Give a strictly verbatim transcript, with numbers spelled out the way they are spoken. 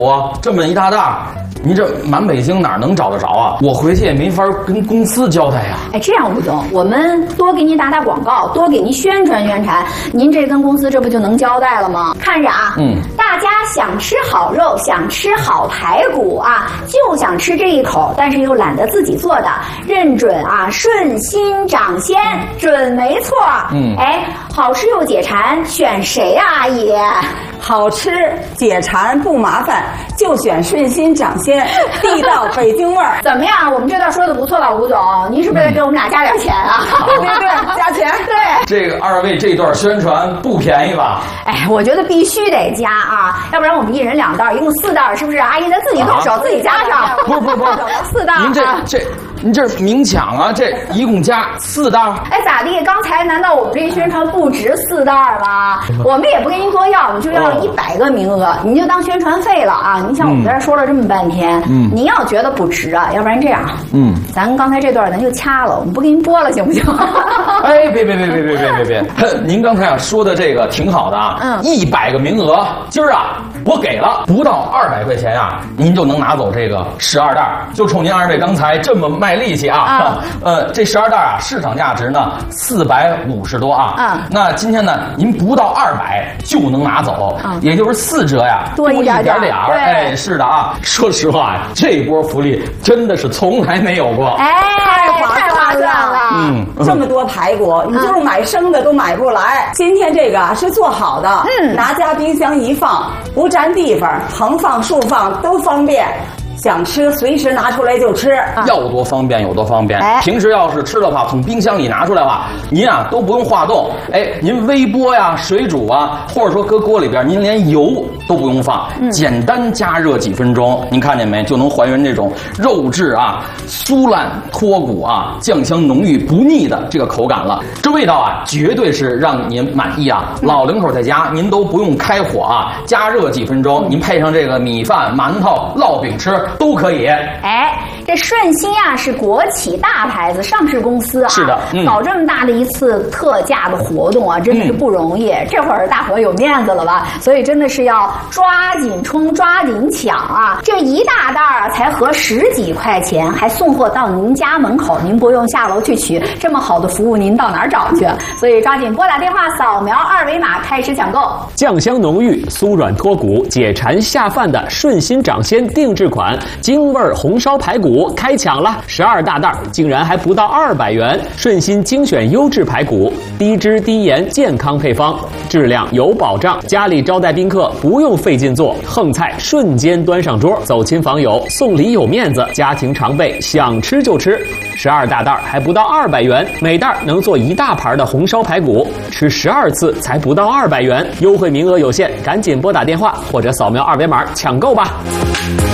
我这么一大袋，你这满北京哪能找得着啊？我回去也没法跟公司交代呀。 哎，这样吴总，我们多给您打打广告，多给您宣传宣传，您这跟公司这不就能交代了吗？看着啊，嗯，大家想吃好肉，想吃好排骨啊，就想吃这一口，但是又懒得自己做的，认准啊，顺心掌鲜，准没错。嗯，哎，好吃又解馋，选谁啊，阿姨？ 好吃解馋不麻烦，就选顺心掌鲜，地道北京味儿。 怎么样？我们这段说的不错吧，吴总？您是不是得给我们俩加点钱啊？ 对对对，加钱。 对， 这个二位这段宣传不便宜吧？ 哎，我觉得必须得加啊，要不然我们一人两袋，一共四袋，是不是？阿姨咱自己动手，啊、自己加上。 不是不是不是， 四袋。 您这这。您这明抢啊！这一共加四袋。 哎，咋地？刚才难道我们这宣传不值四袋吗？我们也不跟您多要，我们就要一百个名额，您就当宣传费了啊！您像我们在这说了这么半天，嗯，您要觉得不值啊，要不然这样，嗯，咱刚才这段咱就掐了，我们不给您播了，行不行？ 哎，别别别别别别别别！您刚才啊说的这个挺好的啊，嗯，一百个名额，今儿啊我给了，不到二百块钱啊，您就能拿走这个十二袋，就冲您二位刚才这么卖力气啊！啊呃，这十二袋啊，市场价值呢四百五十多啊。啊，那今天呢，您不到二百就能拿走，啊、也就是四折呀， 多一点点点儿。哎，是的啊，说实话，这波福利真的是从来没有过。 哎，太划算了。 嗯，这么多排骨，你就是买生的都买不来。今天这个是做好的，嗯，拿家冰箱一放，不占地方，横放竖放都方便。想吃随时拿出来就吃， 要多方便有多方便。哎、平时要是吃的话，从冰箱里拿出来的话，您啊都不用化冻。哎，您微波呀、水煮啊，或者说搁锅里边，您连油都不用放，嗯、简单加热几分钟，您看见没？就能还原这种肉质啊酥烂脱骨啊、酱香浓郁不腻的这个口感了。这味道啊，绝对是让您满意啊！嗯、老两口在家，您都不用开火啊，加热几分钟，您配上这个米饭、馒头、烙饼吃。都可以。 哎，这顺心啊是国企大牌子，上市公司啊， 是的，嗯、 搞这么大的一次特价的活动啊，真的是不容易。嗯、这会儿大伙有面子了吧？所以真的是要抓紧冲，抓紧抢啊！这一大袋啊才合十几块钱，还送货到您家门口，您不用下楼去取。这么好的服务，您到哪儿找去？所以抓紧拨打电话，扫描二维码开始抢购。 酱香浓郁、酥软脱骨、解馋下饭的顺心掌鲜定制款。京味红烧排骨开抢了，十二大袋，竟然还不到二百元。顺心精选优质排骨，低脂低盐健康配方，质量有保障。家里招待宾客不用费劲做，横菜瞬间端上桌，走亲访友送礼有面子，家庭常备想吃就吃。十二大袋还不到二百元，每袋能做一大盘的红烧排骨，吃十二次才不到二百元，优惠名额有限，赶紧拨打电话或者扫描二维码抢购吧。